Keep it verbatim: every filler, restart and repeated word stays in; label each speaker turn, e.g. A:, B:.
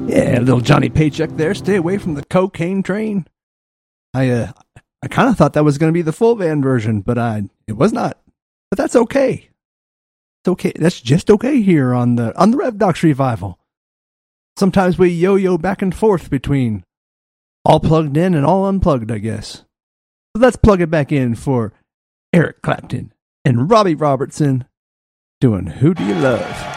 A: Yeah, little Johnny Paycheck there. Stay away from the cocaine train. I uh, I kind of thought that was going to be the full band version, but I it was not. But that's okay. It's okay. That's just okay here on the on the Rev Docs Revival. Sometimes we yo-yo back and forth between all plugged in and all unplugged, I guess. So let's plug it back in for Eric Clapton and Robbie Robertson doing Who Do You Love?